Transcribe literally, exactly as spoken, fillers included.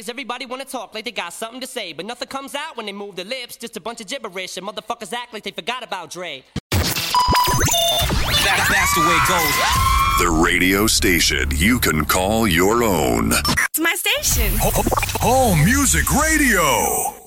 Nowadays, everybody wanna talk like they got something to say, but nothing comes out when they move their lips. Just a bunch of gibberish, and motherfuckers act like they forgot about Dre. That, that's the way it goes. The radio station you can call your own. It's my station. Home Music Radio.